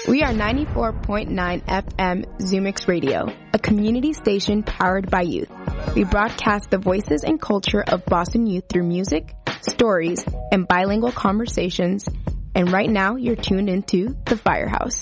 We are 94.9 FM Zoomix Radio, a community station powered by youth. We broadcast the voices and culture of Boston youth through music, stories, and bilingual conversations. And right now, you're tuned into The Firehouse.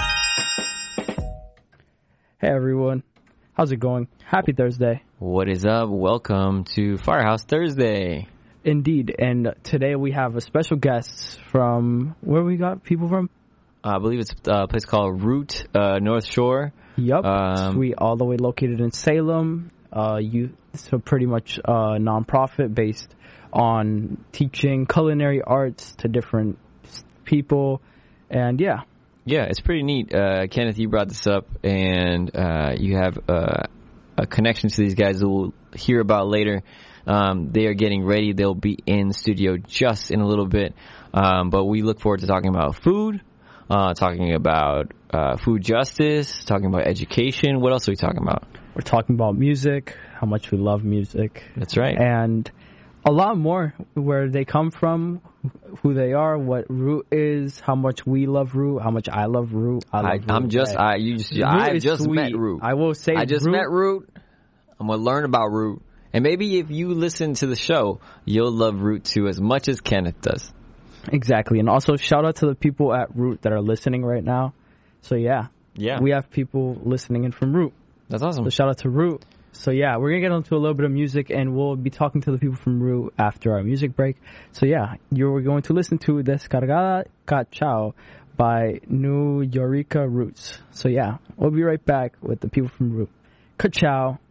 Hey everyone, how's it going? Happy Thursday. What is up? Welcome to Firehouse Thursday. Indeed, and today we have a special guest from, where we got people from? I believe it's a place called Root, North Shore. Yup, sweet, all the way located in Salem. So pretty much a nonprofit based on teaching culinary arts to different people, and yeah. Yeah, it's pretty neat. Kenneth, you brought this up, and you have a connection to these guys that we'll hear about later. They are getting ready. They'll be in the studio just in a little bit, but we look forward to talking about food. Talking about food justice, talking about education. What else are we talking about? We're talking about music, how much we love music. That's right. And a lot more, where they come from, who they are, what Root is, how much we love Root, how much I love Root. I just met Root. I will say I just met Root. I'm going to learn about Root. And maybe if you listen to the show, you'll love Root too as much as Kenneth does. Exactly. And also shout out to the people at Root that are listening right now. So yeah. We have people listening in from Root. That's awesome. So shout out to Root. So yeah, we're going to get into a little bit of music, and we'll be talking to the people from Root after our music break. So yeah, you're going to listen to Descargada Cachao by New Eureka Roots. So yeah, we'll be right back with the people from Root. Cachao.